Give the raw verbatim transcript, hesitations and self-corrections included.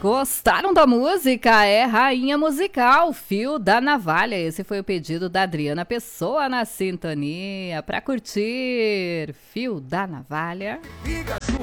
Gostaram da música? É Rainha Musical, Fio da Navalha. Esse foi o pedido da Adriana Pessoa na sintonia. Pra curtir Fio da Navalha. Liga, Ju,